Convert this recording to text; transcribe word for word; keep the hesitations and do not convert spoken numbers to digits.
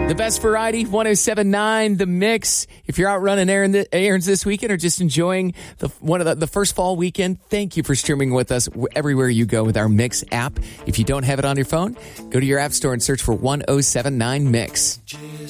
The best variety, one oh seven point nine, The Mix. If you're out running errand, errands this weekend or just enjoying the one of the, the first fall weekend, thank you for streaming with us everywhere you go with our Mix app. If you don't have it on your phone, go to your app store and search for one oh seven point nine Mix.